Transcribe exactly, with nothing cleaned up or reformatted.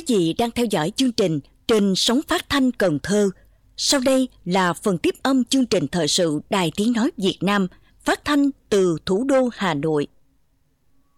vị đang theo dõi chương trình trên sóng phát thanh Cần Thơ. Sau đây là phần tiếp âm chương trình thời sự Đài Tiếng Nói Việt Nam phát thanh từ thủ đô Hà Nội.